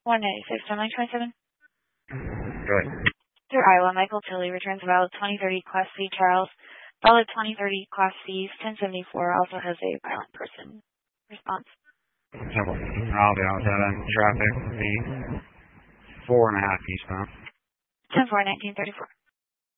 196, 1927. Go ahead. Through Iowa, Michael Tilley returns a valid 2030 Class C. Charles, valid 2030 Class C, 1074, also has a violent person. Response. Simple. I'll be outside on traffic. The 4.5 eastbound. 10-4, 1934.